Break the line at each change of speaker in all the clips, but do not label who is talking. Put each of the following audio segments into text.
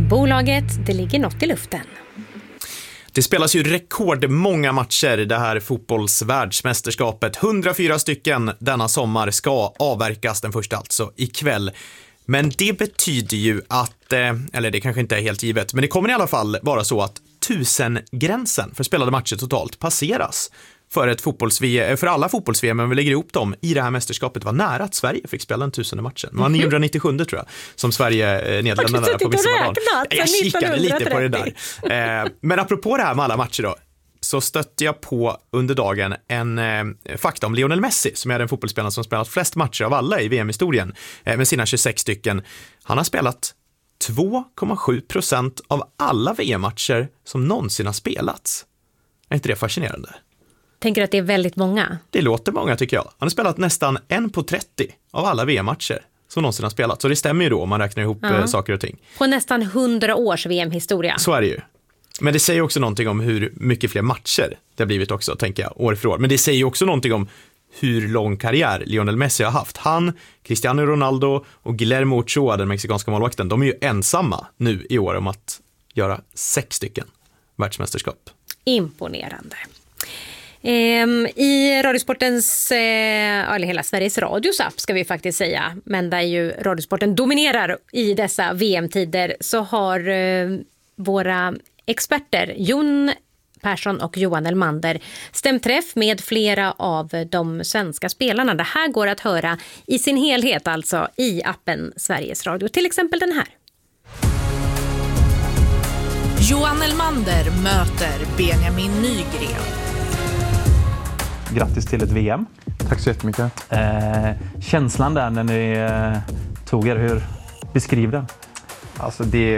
Bolaget, det ligger något i luften.
Det spelas ju rekordmånga matcher det här fotbollsvärldsmästerskapet. 104 stycken denna sommar ska avverkas, den första alltså ikväll. Men det betyder ju att, eller det kanske inte är helt givet, men det kommer i alla fall vara så att 1000-gränsen för spelade matcher totalt passeras för alla fotbolls-VM, men vi lägger ihop dem i det här mästerskapet. Var nära att Sverige fick spela den 1000:e matchen. Det var 997 tror jag, som Sverige Nederländerna där på midsommardagen. Jag kikade lite på det där. Men apropå det här med alla matcher då, så stötte jag på under dagen en fakta om Lionel Messi, som är den fotbollsspelaren som spelat flest matcher av alla i VM-historien med sina 26 stycken. Han har spelat 2,7% av alla VM-matcher som någonsin har spelats. Är inte det fascinerande?
Tänker att det är väldigt många?
Det låter många tycker jag. Han har spelat nästan 1 på 30 av alla VM-matcher som någonsin har spelat. Så det stämmer ju då om man räknar ihop saker och ting.
På nästan 100 års VM-historia.
Så är det ju. Men det säger också någonting om hur mycket fler matcher det har blivit också, tänker jag, år för år. Men det säger också någonting om hur lång karriär Lionel Messi har haft. Han, Cristiano Ronaldo och Guillermo Ochoa, den mexikanska målvakten, de är ju ensamma nu i år om att göra 6 stycken världsmästerskap.
Imponerande. I Radiosportens, eller hela Sveriges Radios app ska vi faktiskt säga, men där ju Radiosporten dominerar i dessa VM-tider, så har våra experter Jon Persson och Johan Elmander stämt träff med flera av de svenska spelarna. Det här går att höra i sin helhet alltså i appen Sveriges Radio, till exempel den här.
Johan Elmander möter Benjamin Nygren.
Grattis till ett VM.
Tack så jättemycket.
Känslan där när ni tog er, hur beskriv den?
Alltså det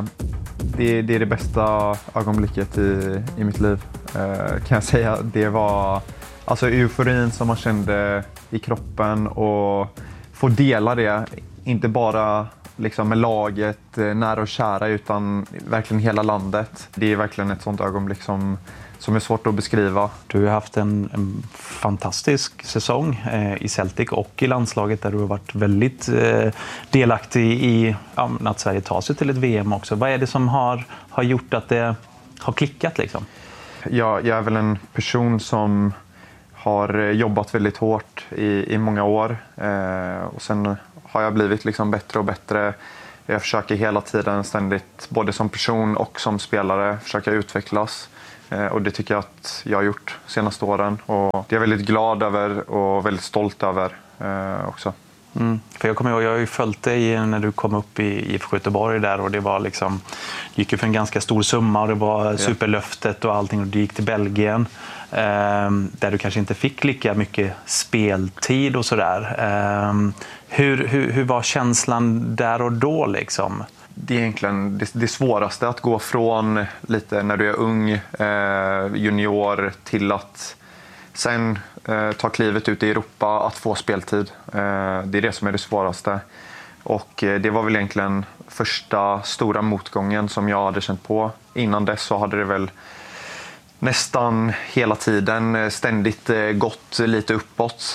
är det bästa ögonblicket i mitt liv, kan jag säga. Det var alltså euforin som man kände i kroppen, och få dela det, inte bara liksom med laget, nära och kära, utan verkligen hela landet. Det är verkligen ett sånt ögonblick som är svårt att beskriva.
Du har haft en fantastisk säsong i Celtic och i landslaget, där du har varit väldigt delaktig i att Sverige tar sig till ett VM också. Vad är det som har gjort att det har klickat liksom?
Jag är väl en person som har jobbat väldigt hårt i många år, och sen har jag blivit liksom bättre och bättre. Jag försöker hela tiden ständigt, både som person och som spelare, försöka utvecklas. Och det tycker jag att jag har gjort senaste åren. Och det är jag väldigt glad över och väldigt stolt över också.
För jag kommer ihåg, jag har ju följt dig när du kom upp i IFK Göteborg där, och det var liksom, gick ju för en ganska stor summa och det var superlöftet och allting, och du gick till Belgien där du kanske inte fick lika mycket speltid och sådär. Hur var känslan där och då liksom?
Det är egentligen det svåraste, att gå från lite när du är ung junior till att sen ta klivet ut i Europa, att få speltid. Det är det som är det svåraste. Och det var väl egentligen första stora motgången som jag hade känt på. Innan dess så hade det väl nästan hela tiden ständigt gått lite uppåt.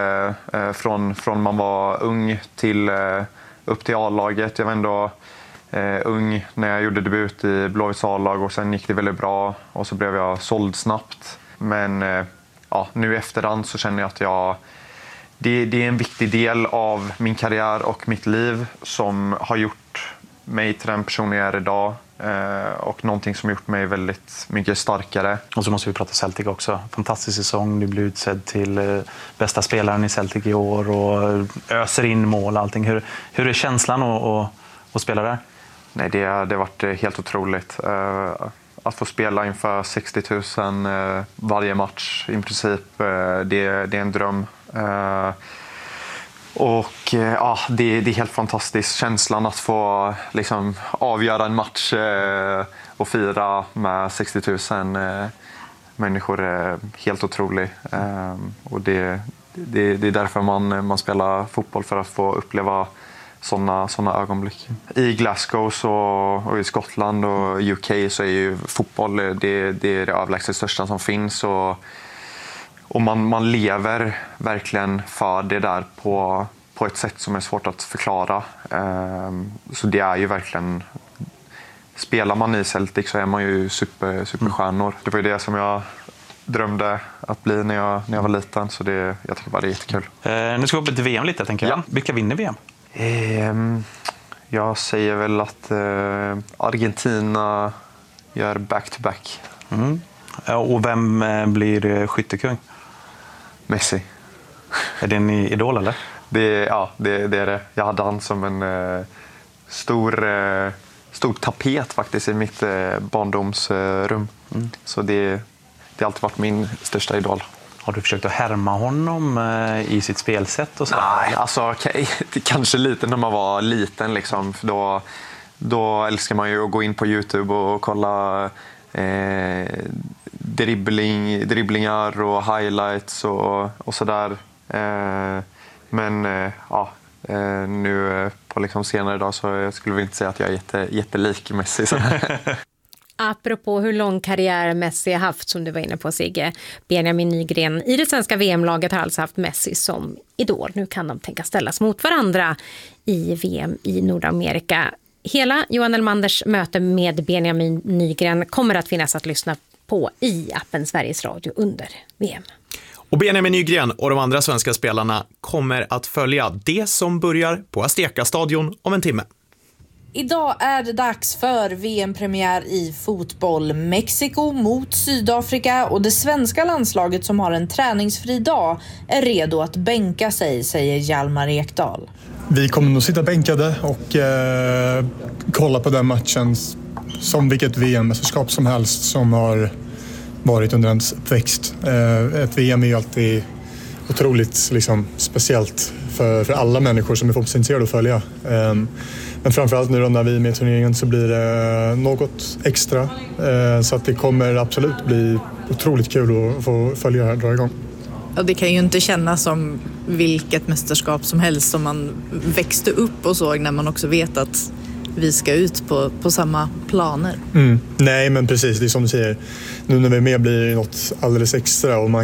Från man var ung till upp till A-laget. Jag var ändå ung när jag gjorde debut i Blåvitts A-lag, och sen gick det väldigt bra och så blev jag såld snabbt. Men nu i efterhand så känner jag att det är en viktig del av min karriär och mitt liv som har gjort mig till den person jag är idag, och någonting som har gjort mig väldigt mycket starkare. Och
så måste vi prata Celtic också. Fantastisk säsong, du blir utsedd till bästa spelaren i Celtic i år och öser in mål och allting. Hur är känslan att spela där?
Nej, det har varit helt otroligt. Att få spela inför 60 000 varje match i princip, det är en dröm. Och det är helt fantastiskt. Känslan att få liksom avgöra en match och fira med 60 000 människor är helt otrolig. Och det är därför man spelar fotboll, för att få uppleva såna ögonblick. I Glasgow och i Skottland och UK så är ju fotboll det är det överlägset största som finns, och man lever verkligen för det där på ett sätt som är svårt att förklara. Så det är ju verkligen spelar man i Celtic så är man ju superstjärnor. Det var ju det som jag drömde att bli när jag var liten, så jag tycker bara det är jättekul.
Nu ska vi upp till VM lite, tänker jag.
Ja.
Vilka vinner VM?
Jag säger väl att Argentina gör back-to-back.
Och vem blir skyttekung?
Messi.
Är det en idol, eller?
Det är det. Jag hade han som en stor tapet faktiskt i mitt barndomsrum. Så det har alltid varit min största idol.
Har du försökt att härma honom i sitt spelsätt och så?
Nej, alltså kanske lite när man var liten liksom. Då älskar man ju att gå in på YouTube och kolla dribblingar och highlights och sådär. Men nu på liksom senare dag så jag skulle vi inte säga att jag är jättelik Messi.
Apropå hur lång karriär Messi har haft, som du var inne på, Sigge, Benjamin Nygren i det svenska VM-laget har alltså haft Messi som idol. Nu kan de tänka ställas mot varandra i VM i Nordamerika. Hela Johan Elmanders möte med Benjamin Nygren kommer att finnas att lyssna på i appen Sveriges Radio under VM.
Och Benjamin Nygren och de andra svenska spelarna kommer att följa det som börjar på Azteca-stadion om en timme.
Idag är det dags för VM-premiär i fotboll. Mexiko mot Sydafrika, och det svenska landslaget som har en träningsfri dag är redo att bänka sig, säger Hjalmar Ekdal.
Vi kommer nog sitta bänkade och kolla på den matchen som vilket VM-mästerskap som helst som har varit under ens uppväxt. Ett VM är ju alltid otroligt liksom, speciellt för alla människor som är fotbollsintresserade att följa. Men framförallt nu då när vi är med i turneringen så blir det något extra. Så att det kommer absolut bli otroligt kul att få följa här, dra igång.
Och det kan ju inte kännas som vilket mästerskap som helst som man växte upp och såg, när man också vet att vi ska ut på samma planer.
Nej, men precis, det är som du säger. Nu när vi är med blir det något alldeles extra, och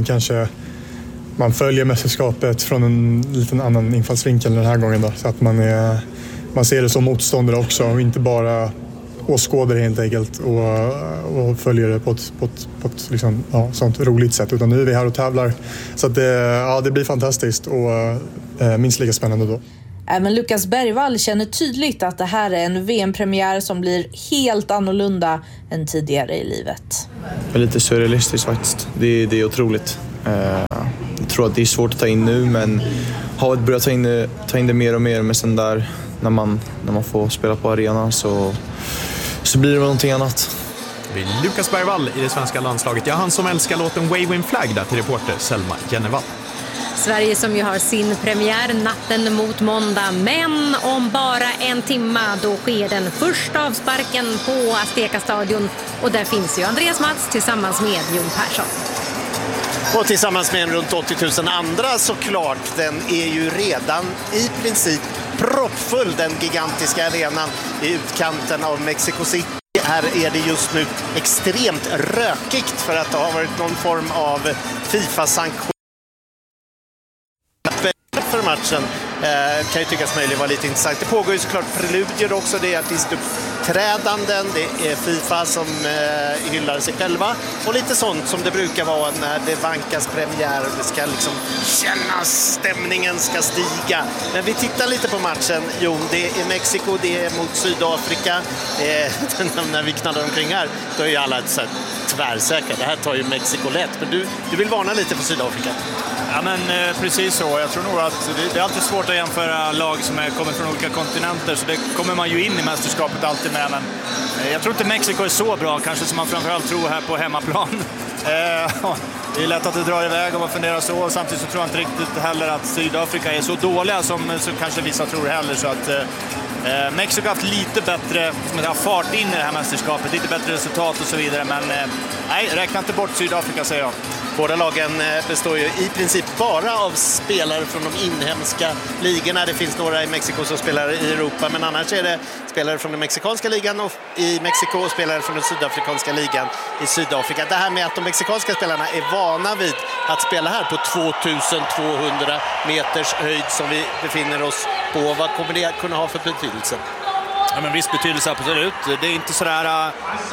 man följer mästerskapet från en liten annan infallsvinkel den här gången då, så att man ser det som motståndare också och inte bara åskådare helt enkelt och följer det på ett liksom, sånt roligt sätt, utan nu är vi här och tävlar, så att det blir fantastiskt och minst lika spännande då.
Även Lukas Bergvall känner tydligt att det här är en VM-premiär som blir helt annorlunda än tidigare i livet.
Det är lite surrealistiskt faktiskt. Det är otroligt. Jag tror att det är svårt att ta in nu, men har ett börjat ta in det mer och mer, men sen där när man får spela på arenan så blir det någonting annat.
Det är Lukas Bergvall i det svenska landslaget. Ja, han som älskar låten Waving Flag där till reporter Selma Jennevall.
Sverige som ju har sin premiär natten mot måndag, men om bara en timma då sker den första avsparken på Azteca-stadion, och där finns ju Andreas Mats tillsammans med Jon Persson.
Och tillsammans med en runt 80 000 andra såklart. Den är ju redan i princip proppfull, den gigantiska arenan i utkanten av Mexico City. Här är det just nu extremt rökigt för att det har varit någon form av FIFA-sanktion för matchen. Kan ju tyckas möjligen vara lite intressant. Det pågår ju såklart preludier också. Det är artistuppträdanden, det är FIFA som hyllar sig själva och lite sånt som det brukar vara när det vankas premiär och det ska liksom kännas, stämningen ska stiga. Men vi tittar lite på matchen. Jo, det är Mexiko, det är mot Sydafrika. När vi knallar omkring här, då är ju alla så här tvärsäkra. Det här tar ju Mexiko lätt. Men du vill varna lite för Sydafrika.
Ja, men precis så. Jag tror nog att det är alltid svårt att jämföra lag som kommer från olika kontinenter, så det kommer man ju in i mästerskapet alltid med. Men jag tror inte Mexiko är så bra, kanske som man framförallt tror här på hemmaplan. Det är lätt att det drar iväg och man funderar så. Samtidigt så tror jag inte riktigt heller att Sydafrika är så dåliga som kanske vissa tror heller. Så att Mexiko har haft lite bättre fart in i det här mästerskapet, lite bättre resultat och så vidare. Men nej, räkna inte bort Sydafrika, säger jag.
Båda lagen består ju i princip bara av spelare från de inhemska ligorna. Det finns några i Mexiko som spelar i Europa, men annars är det spelare från den mexikanska ligan och i Mexiko och spelare från den sydafrikanska ligan i Sydafrika. Det här med att de mexikanska spelarna är vana vid att spela här på 2200 meters höjd som vi befinner oss på. Vad kommer det kunna ha för betydelse?
Ja, men viss betydelse absolut. Det är inte sådär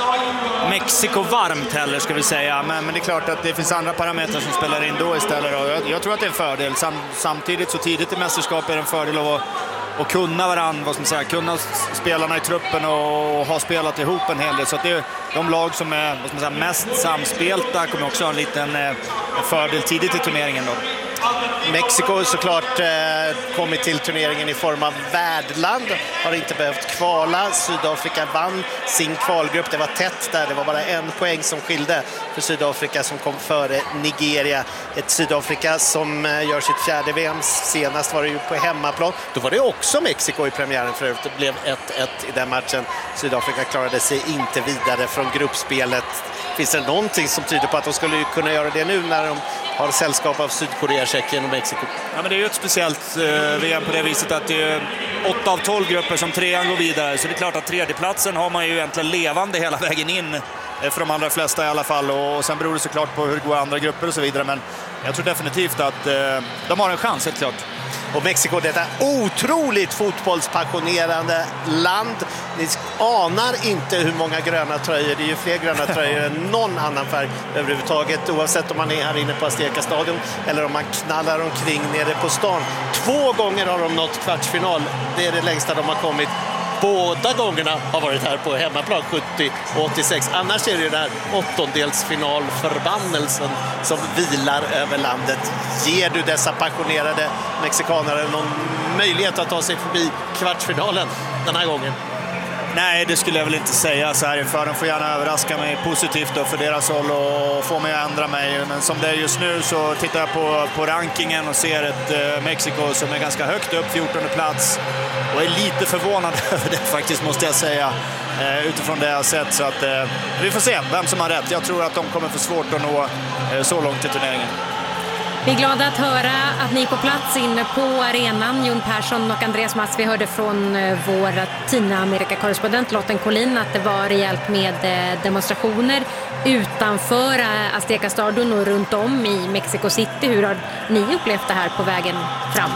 Mexiko varmt heller, ska vi säga. Men det är klart att det finns andra parametrar som spelar in då istället. Jag tror att det är en fördel. Samtidigt så tidigt i mästerskap är det en fördel att kunna varandra, vad ska man säga, kunna spelarna i truppen och ha spelat ihop en hel del. Så att det är de lag som är, vad ska man säga, mest samspelta kommer också ha en liten fördel tidigt i turneringen då.
Mexiko såklart kommit till turneringen i form av värdland, har inte behövt kvala. Sydafrika vann sin kvalgrupp, det var tätt där, det var bara 1 poäng som skilde för Sydafrika som kom före Nigeria. Ett Sydafrika som gör sitt 4:e VM, senast var det ju på hemmaplan. Då var det också Mexiko i premiären förut, det blev 1-1 i den matchen. Sydafrika klarade sig inte vidare från gruppspelet. Finns det någonting som tyder på att de skulle kunna göra det nu när de har sällskap av Sydkorea, Tjeckien och Mexiko?
Ja, men det är ju ett speciellt VM på det viset att det är 8 av 12 grupper som 3:an går vidare. Så det är klart att tredjeplatsen har man ju egentligen levande hela vägen in för de allra flesta i alla fall. Och sen beror det såklart på hur det går andra grupper och så vidare. Men jag tror definitivt att de har en chans, helt klart.
Och Mexiko, detta otroligt fotbollspassionerande land. Ni anar inte hur många gröna tröjor. Det är ju fler gröna tröjor än någon annan färg överhuvudtaget. Oavsett om man är här inne på Azteca stadion eller om man knallar omkring nere på stan. 2 gånger har de nått kvartsfinal. Det är det längsta de har kommit. Båda gångerna har varit här på hemmaplan, 70 och 86. Annars är det ju den här 8-delsfinalförbannelsen som vilar över landet. Ger du dessa passionerade mexikanare någon möjlighet att ta sig förbi kvartsfinalen den här gången?
Nej, det skulle jag väl inte säga så här inför. De får gärna överraska mig positivt då för deras håll och få mig att ändra mig. Men som det är just nu så tittar jag på rankingen och ser ett Mexiko som är ganska högt upp, 14:e plats. Och är lite förvånad över det faktiskt, måste jag säga, utifrån det jag har sett. Så att vi får se vem som har rätt. Jag tror att de kommer få svårt att nå så långt i turneringen.
Vi är glada att höra att ni är på plats inne på arenan. Jon Persson och Andreas Mats, vi hörde från vår Latinamerika-korrespondent Lotten Collin att det var rejält med demonstrationer utanför Azteca stadion och runt om i Mexico City. Hur har ni upplevt det här på vägen fram?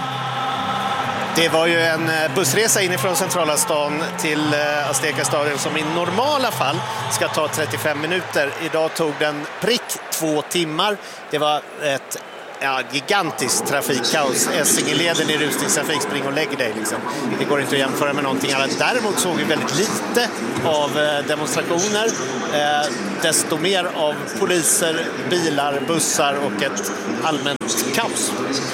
Det var ju en bussresa inifrån centrala stan till Azteca stadion som i normala fall ska ta 35 minuter. Idag tog den prick 2 timmar. Det var ett gigantiskt trafikkaos. Essingeleden i rusningstrafik, spring och lägg dig liksom. Det går inte att jämföra med någonting annat. Däremot såg vi väldigt lite av demonstrationer. Desto mer av poliser, bilar, bussar och ett allmänt kaos.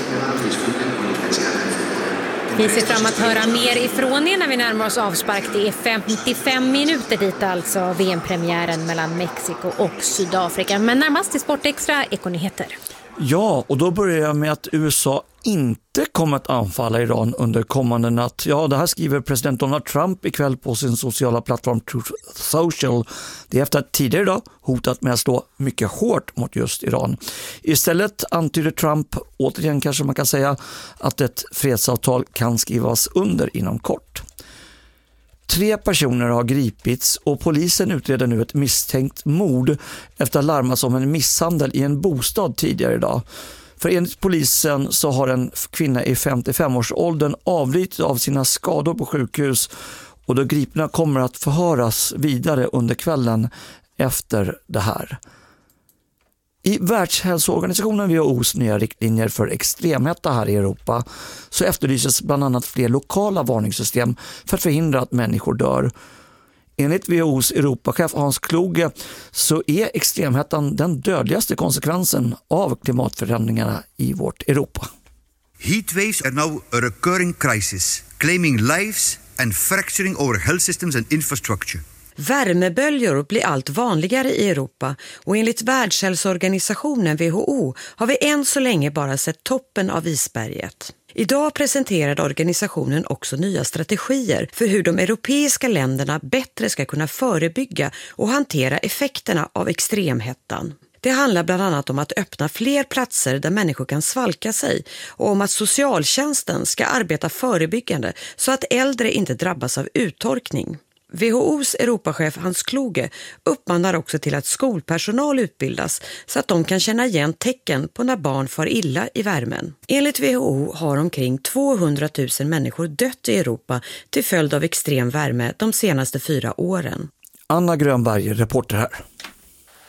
Vi ser fram att höra mer ifrån er när vi närmar oss avspark. Det är 55 minuter dit alltså VM-premiären mellan Mexiko och Sydafrika. Men närmast till Sportextra Ekonyheter.
Ja, och då börjar jag med att USA inte kommer att anfalla Iran under kommande natt. Ja, det här skriver president Donald Trump ikväll på sin sociala plattform Truth Social. Det är efter att tidigare idag hotat med att slå mycket hårt mot just Iran. Istället antyder Trump, återigen kanske man kan säga, att ett fredsavtal kan skrivas under inom kort. 3 personer har gripits och polisen utreder nu ett misstänkt mord efter att larmas om en misshandel i en bostad tidigare idag. För enligt polisen så har en kvinna i 55-årsåldern avlidit av sina skador på sjukhus och då gripna kommer att förhöras vidare under kvällen efter det här. I Världshälsoorganisationen WHO:s nya riktlinjer för extremhetta här i Europa så efterlyses bland annat fler lokala varningssystem för att förhindra att människor dör. Enligt WHO:s Europachef Hans Kluge så är extremhettan den dödligaste konsekvensen av klimatförändringarna i vårt Europa.
Heatwaves are now a recurring crisis, claiming lives and fracturing our health systems and infrastructure.
Värmeböljor blir allt vanligare i Europa och enligt Världshälsoorganisationen WHO har vi än så länge bara sett toppen av isberget. Idag presenterade organisationen också nya strategier för hur de europeiska länderna bättre ska kunna förebygga och hantera effekterna av extremhettan. Det handlar bland annat om att öppna fler platser där människor kan svalka sig och om att socialtjänsten ska arbeta förebyggande så att äldre inte drabbas av uttorkning. WHO:s Europachef Hans Kluge uppmanar också till att skolpersonal utbildas så att de kan känna igen tecken på när barn far illa i värmen. Enligt WHO har omkring 200 000 människor dött i Europa till följd av extrem värme de senaste 4 åren.
Anna Grönberg, reporter här.